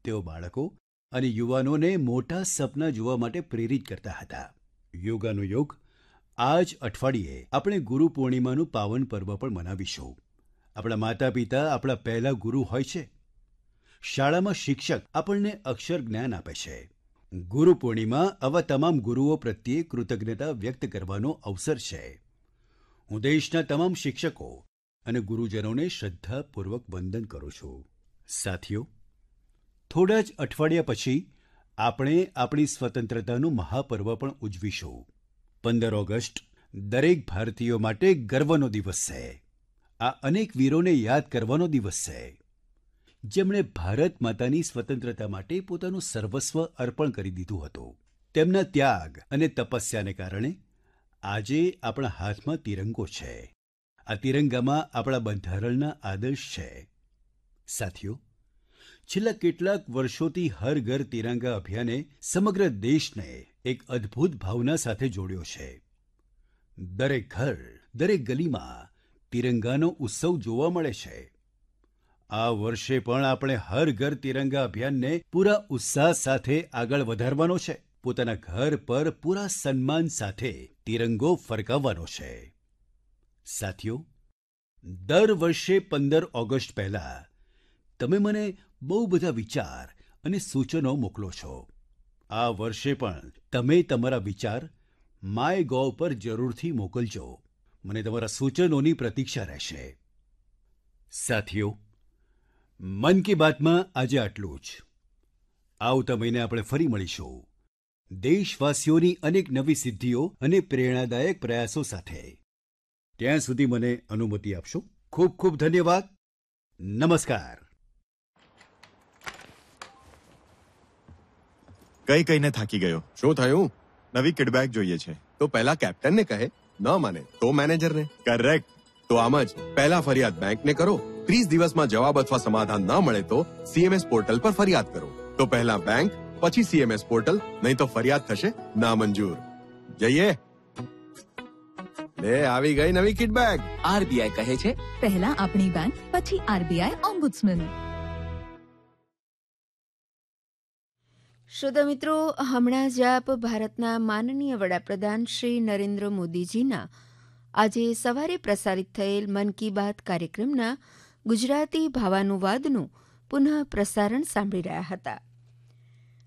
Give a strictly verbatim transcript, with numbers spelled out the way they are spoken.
તેઓ બાળકો અને યુવાનોને મોટા સપના જોવા માટે પ્રેરિત કરતા હતા. યોગાનુયોગ આ જ અઠવાડિયે આપણે ગુરુ પૂર્ણિમાનું પાવન પર્વ પણ મનાવીશું. આપણા માતા પિતા આપણા પહેલા ગુરુ હોય છે. શાળામાં શિક્ષક આપણને અક્ષર જ્ઞાન આપે છે. ગુરુ પૂર્ણિમા આવા તમામ ગુરુઓ પ્રત્યે કૃતજ્ઞતા વ્યક્ત કરવાનો અવસર છે. હું દેશના તમામ શિક્ષકો અને ગુરુજનોને શ્રદ્ધાપૂર્વક વંદન કરું છું. સાથીઓ, થોડા જ અઠવાડિયા પછી આપણે આપણી સ્વતંત્રતાનું મહાપર્વ પણ ઉજવીશું. પંદર ઓગસ્ટ દરેક ભારતીયો માટે ગર્વનો દિવસ છે. આ અનેક વીરોને યાદ કરવાનો દિવસ છે, જેમણે ભારત માતાની સ્વતંત્રતા માટે પોતાનું સર્વસ્વ અર્પણ કરી દીધું હતું. તેમના ત્યાગ અને તપસ્યાને કારણે આજે આપણા હાથમાં તિરંગો છે. આ તિરંગામાં આપણા બંધારણના આદર્શ છે. સાથીઓ, છેલ્લા કેટલાક વર્ષોથી હર ઘર તિરંગા અભિયાને સમગ્ર દેશને એક અદ્ભુત ભાવના સાથે જોડ્યો છે. દરેક ઘર, દરેક ગલીમાં તિરંગાનો ઉત્સવ જોવા મળે છે. આ વર્ષે પણ આપણે હર ઘર તિરંગા અભિયાનને પૂરા ઉત્સાહ સાથે આગળ વધારવાનો છે. પોતાના ઘર પર પૂરા સન્માન સાથે તિરંગો ફરકાવવાનો છે. સાથીઓ, દર વર્ષે પંદર ઓગસ્ટ પહેલા તમે મને બહુ બધા વિચાર અને સૂચનો મોકલો છો. આ વર્ષે પણ તમે તમારા વિચાર માય ગોવ પર જરૂરથી મોકલજો. મને તમારા સૂચનોની પ્રતીક્ષા રહેશે. સાથીઓ, મન કી બાતમાં આજે આટલું જ. આવતા મહિને આપણે ફરી મળીશું, દેશવાસીઓની અનેક નવી સિદ્ધિઓ અને પ્રેરણાદાયક પ્રયાસો સાથે. ત્યાં સુધી મને અનુમતિ આપશો. ખૂબ ખૂબ ધન્યવાદ. નમસ્કાર. કઈ કઈને થાકી ગયો. શું થયું? નવી કિડબેગ જોઈએ છે. તો પહેલા કેપ્ટનને કહે, ન માને તો મેનેજરને. કરેક્ટ. તો આમ જ પહેલા ફરિયાદ બેંકને કરો. ત્રીસ દિવસમાં જવાબ અથવા સમાધાન ન મળે તો સીએમએસ પોર્ટલ પર ફરિયાદ કરો. તો પહેલા બેંક, પછી સીએમએસ પોર્ટલ, નહીં તો ફરિયાદ થશે નામંજૂર. જઈએ. લે આવી ગઈ નવી કિડબેગ. આરબીઆઈ કહે છે, પહેલા આપણી બેંક, પછી આરબીઆઈ ઓમ્બુડ્સમેન. શ્રોતા મિત્રો, હમણાં જ આપ ભારતના માનનીય વડાપ્રધાન શ્રી નરેન્દ્ર મોદીજીના આજે સવારે પ્રસારિત થયેલ મન કી બાત કાર્યક્રમના ગુજરાતી ભાવાનુવાદનું પુનઃ પ્રસારણ સાંભળી રહ્યા હતા.